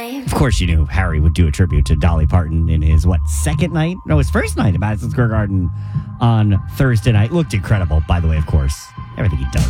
time. Of course, you knew Harry would do a tribute to Dolly Parton in his, second night? No, his first night at Madison Square Garden on Thursday night. Looked incredible, by the way, of course. Everything he does.